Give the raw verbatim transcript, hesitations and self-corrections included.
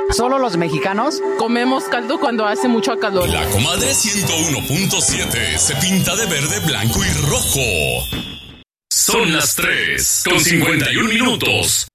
¿Solo los mexicanos? Comemos caldo cuando hace mucho calor. La Comadre ciento uno punto siete se pinta de verde, blanco y rojo. Son las tres con cincuenta y un minutos.